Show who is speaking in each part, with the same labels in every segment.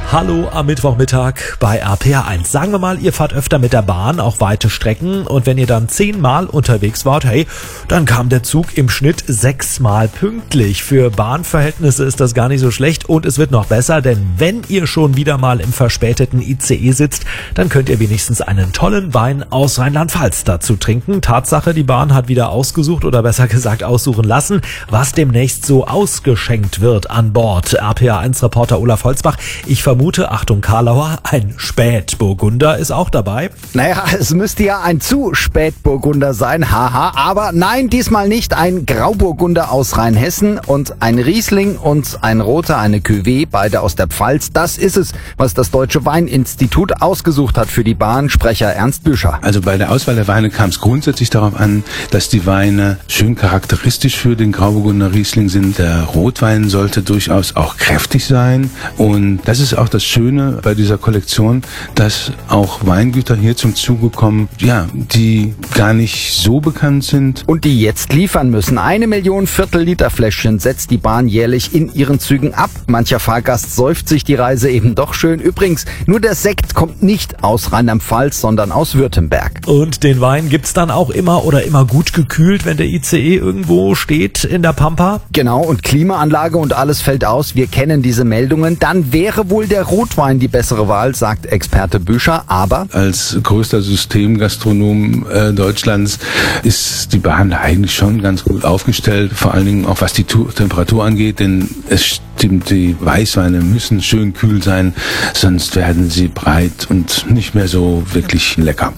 Speaker 1: Hallo am Mittwochmittag bei RPR1. Sagen wir mal, ihr fahrt öfter mit der Bahn, auch weite Strecken, und wenn ihr dann 10-mal unterwegs wart, dann kam der Zug im Schnitt 6-mal pünktlich. Für Bahnverhältnisse ist das gar nicht so schlecht und es wird noch besser, denn wenn ihr schon wieder mal im verspäteten ICE sitzt, dann könnt ihr wenigstens einen tollen Wein aus Rheinland-Pfalz dazu trinken. Tatsache, die Bahn hat wieder ausgesucht oder besser gesagt aussuchen lassen, was demnächst so ausgeschenkt wird an Bord. RPR1-Reporter Olaf Holzbach, ich vermute, Achtung Karlauer, ein Spätburgunder ist auch dabei.
Speaker 2: Naja, es müsste ja ein zu Spätburgunder sein, haha, aber nein, diesmal nicht. Ein Grauburgunder aus Rheinhessen und ein Riesling und ein Roter, eine Cuvée, beide aus der Pfalz. Das ist es, was das Deutsche Weininstitut ausgesucht hat für die Bahn. Sprecher Ernst Büscher.
Speaker 3: Also bei der Auswahl der Weine kam es grundsätzlich darauf an, dass die Weine schön charakteristisch für den Grauburgunder Riesling sind. Der Rotwein sollte durchaus auch kräftig sein, und das ist auch das Schöne bei dieser Kollektion, dass auch Weingüter hier zum Zuge kommen, die gar nicht so bekannt sind.
Speaker 2: Und die jetzt liefern müssen. 1 Million Viertel-Liter-Fläschchen setzt die Bahn jährlich in ihren Zügen ab. Mancher Fahrgast säuft sich die Reise eben doch schön. Übrigens, nur der Sekt kommt nicht aus Rheinland-Pfalz, sondern aus Württemberg.
Speaker 1: Und den Wein gibt's dann auch immer gut gekühlt, wenn der ICE irgendwo steht in der Pampa?
Speaker 2: Genau, und Klimaanlage und alles fällt aus. Wir kennen diese Meldungen. Dann wäre wohl der Rotwein die bessere Wahl, sagt Experte Büscher. Aber
Speaker 3: als größter Systemgastronom Deutschlands ist die Bahn eigentlich schon ganz gut aufgestellt, vor allen Dingen auch was die Temperatur angeht, denn es stimmt, die Weißweine müssen schön kühl sein, sonst werden sie breit und nicht mehr so wirklich lecker.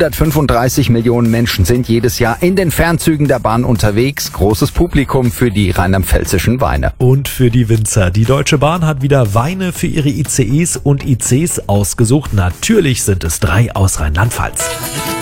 Speaker 2: 135 Millionen Menschen sind jedes Jahr in den Fernzügen der Bahn unterwegs. Großes Publikum für die rheinland-pfälzischen Weine.
Speaker 1: Und für die Winzer. Die Deutsche Bahn hat wieder Weine für ihre ICEs und ICs ausgesucht. Natürlich sind es 3 aus Rheinland-Pfalz.